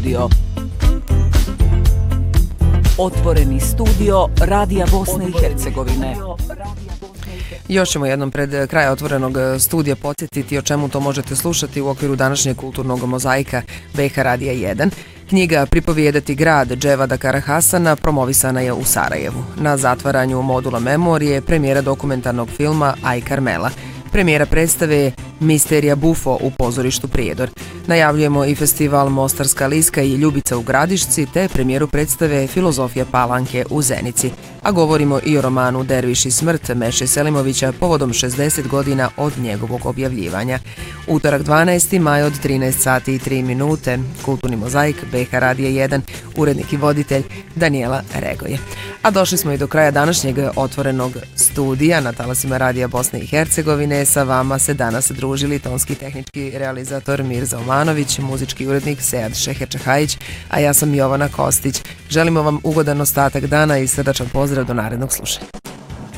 studio. Otvoreni studio Radija Bosne i Hercegovine. Još ćemo jednom pred kraja otvorenog studija podsjetiti o čemu to možete slušati u okviru današnjeg kulturnog mozaika BiH Radija 1. Knjiga Pripovijedati grad Dževada Karahasana promovisana je u Sarajevu. Na zatvaranju modula Memorije premijera dokumentarnog filma Aj Karmela. Premijera predstave je Misterija Bufo u pozorištu Prijedor. Najavljujemo i festival Mostarska liska i Ljubica u Gradišci te premijeru predstave Filozofija Palanke u Zenici. A govorimo i o romanu Derviš i smrt Meše Selimovića povodom 60 godina od njegovog objavljivanja. Utorak 12. maj od 13 sati i 3 minute. Kulturni mozaik BiH Radija 1, urednik i voditelj Danijela Regoje. A došli smo i do kraja današnjeg otvorenog studija na talasima Radija Bosne i Hercegovine. Sa vama se danas družili tonski tehnički realizator Mirza Omanović, muzički urednik Sead Šeher-Čahajić, a ja sam Jovana Kostić. Želimo vam ugodan ostatak dana i srdačan pozdrav do narednog slušanja.